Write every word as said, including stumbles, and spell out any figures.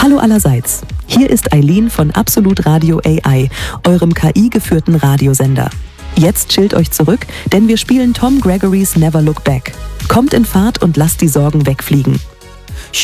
Hallo allerseits, hier ist Eileen von Absolut Radio A I, eurem K I-geführten Radiosender. Jetzt chillt euch zurück, denn wir spielen Tom Gregorys Never Look Back. Kommt in Fahrt und lasst die Sorgen wegfliegen.